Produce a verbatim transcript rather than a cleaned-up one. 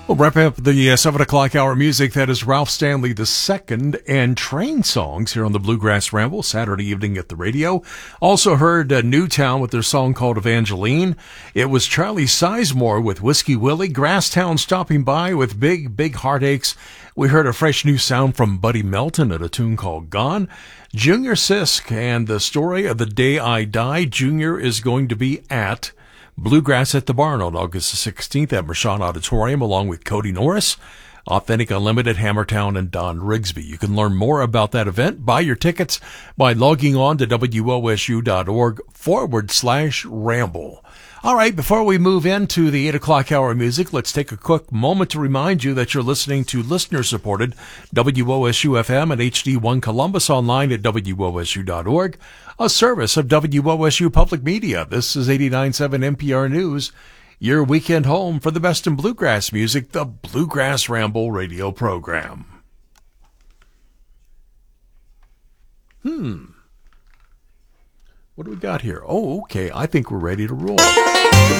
We'll wrap up the uh, seven o'clock hour music. That is Ralph Stanley the Second and Train Songs here on the Bluegrass Ramble, Saturday evening at the radio. Also heard uh, Newtown with their song called Evangeline. It was Charlie Sizemore with Whiskey Willie. Grasstown stopping by with Big, Big Heartaches. We heard a fresh new sound from Buddy Melton at a tune called Gone. Junior Sisk and the story of the day I died. Junior is going to be at Bluegrass at the Barn on August the sixteenth at Mershon Auditorium, along with Cody Norris, Authentic Unlimited, Hammertown, and Don Rigsby. You can learn more about that event, buy your tickets by logging on to wosu.org forward slash ramble. All right, before we move into the eight o'clock hour music, let's take a quick moment to remind you that you're listening to listener-supported W O S U F M and H D one Columbus online at W O S U dot org, a service of W O S U Public Media. This is eighty-nine point seven N P R News, your weekend home for the best in bluegrass music, the Bluegrass Ramble radio program. Hmm. What do we got here? Oh, okay. I think we're ready to roll.